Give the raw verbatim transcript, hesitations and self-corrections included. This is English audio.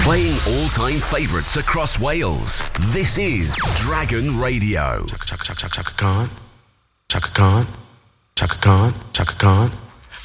Playing all-time favourites across Wales. This is Dragon Radio. Chaka Chaka Chaka Chaka Khan. Chaka Khan. Chaka Khan. Chaka Khan.